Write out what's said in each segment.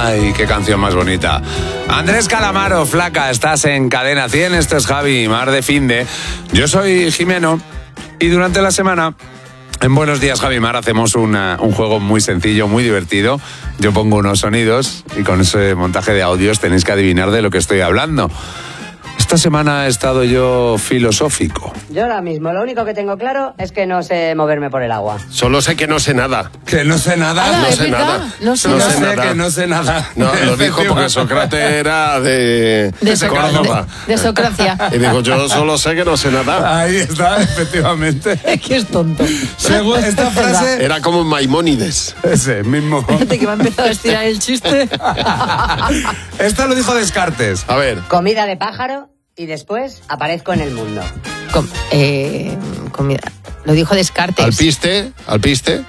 Ay, qué canción más bonita. Andrés Calamaro, Flaca, estás en Cadena 100. Esto es Javi Mar de Finde. Yo soy Jimeno y durante la semana en Buenos Días, Javi Mar, hacemos un juego muy sencillo, muy divertido. Yo pongo unos sonidos y con ese montaje de audios tenéis que adivinar de lo que estoy hablando. Esta semana he estado yo filosófico. Yo ahora mismo lo único que tengo claro es que no sé moverme por el agua. Solo sé que no sé nada. ¿Que no sé nada? Ala, No ¿es sé verdad? nada. No sé No nada. sé nada. que no sé nada. No, lo dijo porque Sócrates era de Córdoba. De Socracia. Y digo, yo solo sé que no sé nada. Ahí está, efectivamente. Es que es tonto. Según esta frase... Era como Maimónides. Ese mismo. Fíjate que va a empezar a estirar el chiste. Esta lo dijo Descartes. A ver, Comida de pájaro y después aparezco en el mundo. Comida. Lo dijo Descartes. alpiste.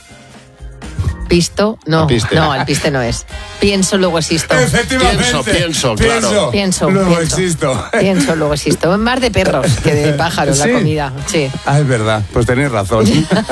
Pisto. No, Alpiste. no, alpiste no es. Pienso, luego existo. Efectivamente. Pienso, claro. Pienso. Luego existo. Pienso, luego existo. Es más de perros que de pájaros ¿Sí? la comida. Sí. Ah, es verdad, pues tenéis razón.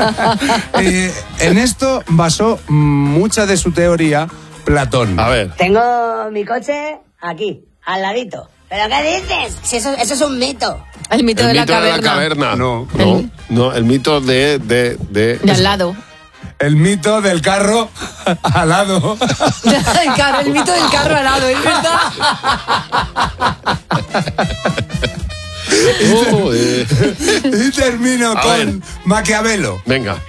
En esto basó mucha de su teoría Platón. A ver. Tengo mi coche aquí, al ladito. ¿Pero qué dices? Si eso es un mito. El mito, El de, mito la de la caverna. caverna. No. No, el mito de De al lado. El mito del carro al lado. El mito del carro al lado, ¿es verdad? Y termino A con ver. Maquiavelo. Venga.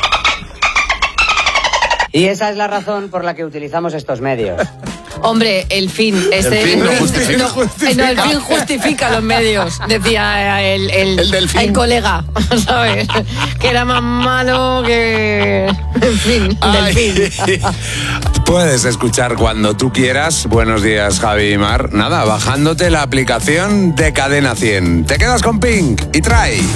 Y esa es la razón por la que utilizamos estos medios. Hombre, el fin. El fin lo justifica. No, el fin justifica los medios, decía El delfín. el colega, ¿sabes? Que era más malo que... En fin, Ay. delfín. Puedes escuchar cuando tú quieras. Buenos días, Javi y Mar. Nada, bajándote la aplicación de Cadena 100. Te quedas con Pink y Try.